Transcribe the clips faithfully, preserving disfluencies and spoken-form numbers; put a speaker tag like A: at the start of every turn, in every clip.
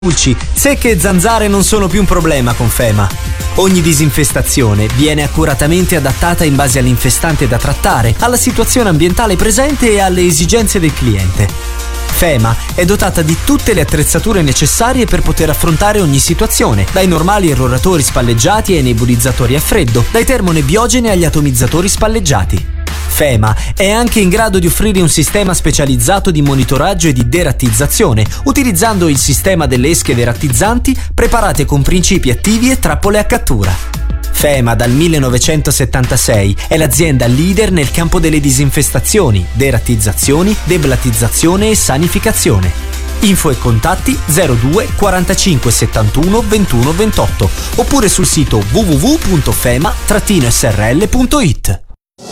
A: Pulci, secche e zanzare non sono più un problema con Fema. Ogni disinfestazione viene accuratamente adattata in base all'infestante da trattare, alla situazione ambientale presente e alle esigenze del cliente. Fema è dotata di tutte le attrezzature necessarie per poter affrontare ogni situazione, dai normali erroratori spalleggiati ai nebulizzatori a freddo, dai termonebiogeni agli atomizzatori spalleggiati. Fema è anche in grado di offrire un sistema specializzato di monitoraggio e di derattizzazione, utilizzando il sistema delle esche derattizzanti preparate con principi attivi e trappole a cattura. Fema dal millenovecentosettantasei è l'azienda leader nel campo delle disinfestazioni, derattizzazioni, deblattizzazione e sanificazione. Info e contatti zero due quarantacinque settantuno ventuno ventotto oppure sul sito w w w punto fema s r l punto i t.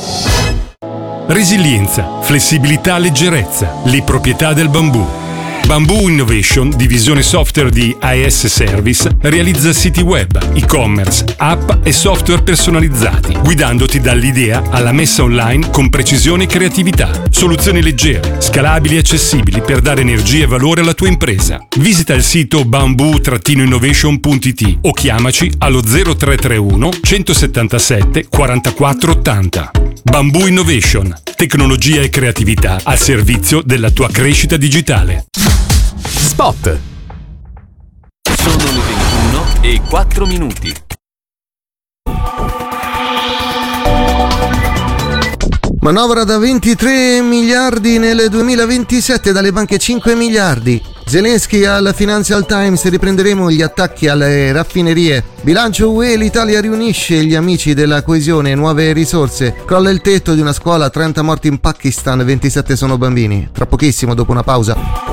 B: Resilienza, flessibilità, leggerezza, le proprietà del bambù. Bamboo Innovation, divisione software di I S Service, realizza siti web, e-commerce, app e software personalizzati, guidandoti dall'idea alla messa online con precisione e creatività. Soluzioni leggere, scalabili e accessibili per dare energia e valore alla tua impresa. Visita il sito bamboo innovation punto i t o chiamaci allo zero tre tre uno centosettantasette quarantaquattro ottanta. Bamboo Innovation, tecnologia e creatività al servizio della tua crescita digitale.
C: Spot.
D: Sono le ventuno e quattro minuti.
E: Manovra da ventitré miliardi nel duemilaventisette, dalle banche cinque miliardi. Zelensky al Financial Times: riprenderemo gli attacchi alle raffinerie. Bilancio U E, l'Italia riunisce gli amici della coesione, nuove risorse. Crolla il tetto di una scuola, trenta morti in Pakistan, ventisette sono bambini. Tra pochissimo, dopo una pausa.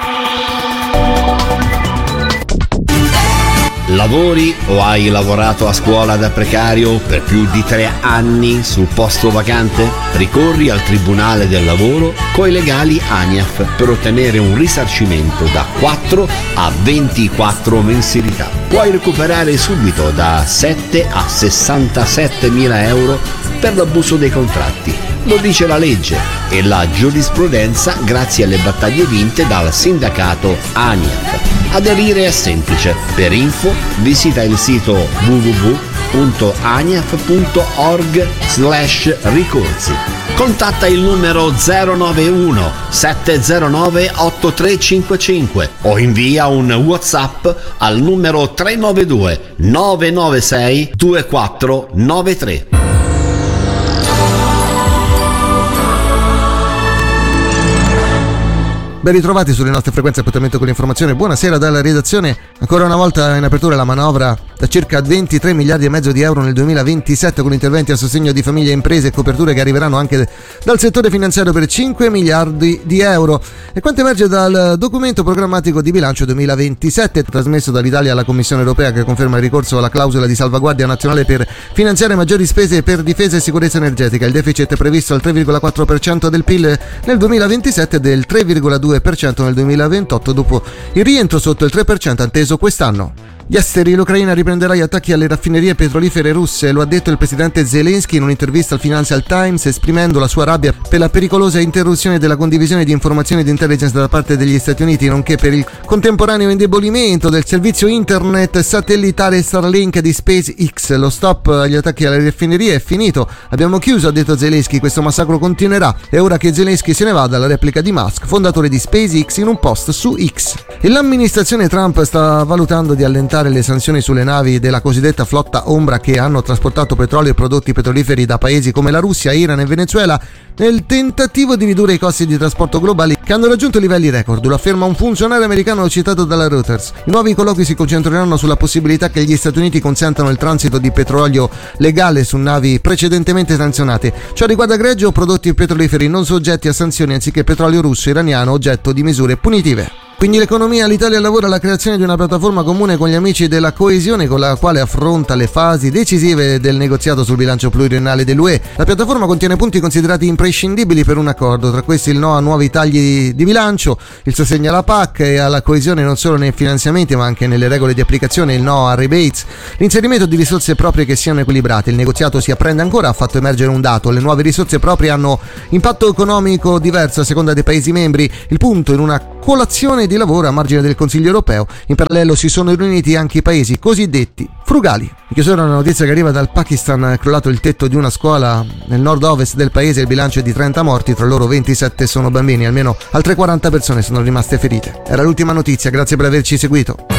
F: Lavori o hai lavorato a scuola da precario per più di tre anni sul posto vacante? Ricorri al Tribunale del Lavoro coi legali ANIAF per ottenere un risarcimento da quattro a ventiquattro mensilità. Puoi recuperare subito da sette a sessantasette mila euro per l'abuso dei contratti. Lo dice la legge e la giurisprudenza grazie alle battaglie vinte dal sindacato ANIAF. Aderire è semplice. Per info visita il sito w w w punto aniaf punto org slash ricorsi. Contatta il numero zero nove uno sette zero nove otto tre cinque cinque o invia un WhatsApp al numero tre nove due nove nove sei due quattro nove tre.
E: Ben ritrovati sulle nostre frequenze, appuntamento con l'informazione. Buonasera dalla redazione. Ancora una volta in apertura la manovra da circa ventitré miliardi e mezzo di euro nel duemilaventisette, con interventi a sostegno di famiglie e imprese e coperture che arriveranno anche dal settore finanziario per cinque miliardi di euro. E quanto emerge dal documento programmatico di bilancio duemilaventisette trasmesso dall'Italia alla Commissione Europea, che conferma il ricorso alla clausola di salvaguardia nazionale per finanziare maggiori spese per difesa e sicurezza energetica. Il deficit è previsto al tre virgola quattro per cento del P I L nel duemilaventisette e del tre virgola due per cento nel duemilaventotto, dopo il rientro sotto il tre per cento atteso quest'anno. Gli esteri, l'Ucraina riprenderà gli attacchi alle raffinerie petrolifere russe, lo ha detto il presidente Zelensky in un'intervista al Financial Times, esprimendo la sua rabbia per la pericolosa interruzione della condivisione di informazioni di intelligence da parte degli Stati Uniti, nonché per il contemporaneo indebolimento del servizio internet satellitare Starlink di SpaceX. Lo stop agli attacchi alle raffinerie è finito, abbiamo chiuso, ha detto Zelensky, questo massacro continuerà. È ora che Zelensky se ne vada, la replica di Musk, fondatore di SpaceX, in un post su X. E l'amministrazione Trump sta valutando di allentare le sanzioni sulle navi della cosiddetta flotta ombra che hanno trasportato petrolio e prodotti petroliferi da paesi come la Russia, Iran e Venezuela, nel tentativo di ridurre i costi di trasporto globali che hanno raggiunto livelli record, lo afferma un funzionario americano citato dalla Reuters. I nuovi colloqui si concentreranno sulla possibilità che gli Stati Uniti consentano il transito di petrolio legale su navi precedentemente sanzionate. Ciò riguarda greggio o prodotti petroliferi non soggetti a sanzioni, anziché petrolio russo e iraniano oggetto di misure punitive. Quindi l'economia, l'Italia lavora alla creazione di una piattaforma comune con gli amici della coesione, con la quale affronta le fasi decisive del negoziato sul bilancio pluriennale dell'U E. La piattaforma contiene punti considerati imprescindibili per un accordo, tra questi il no a nuovi tagli di bilancio, il sostegno alla P A C e alla coesione non solo nei finanziamenti ma anche nelle regole di applicazione, il no a rebates, l'inserimento di risorse proprie che siano equilibrate. Il negoziato si apprende ancora, ha fatto emergere un dato: le nuove risorse proprie hanno impatto economico diverso a seconda dei Paesi membri. Il punto in una colazione di lavoro a margine del Consiglio europeo. In parallelo si sono riuniti anche i paesi cosiddetti frugali. In chiusura una notizia che arriva dal Pakistan: è crollato il tetto di una scuola nel nord-ovest del paese, il bilancio è di trenta morti, tra loro ventisette sono bambini, almeno altre quaranta persone sono rimaste ferite. Era l'ultima notizia, grazie per averci seguito.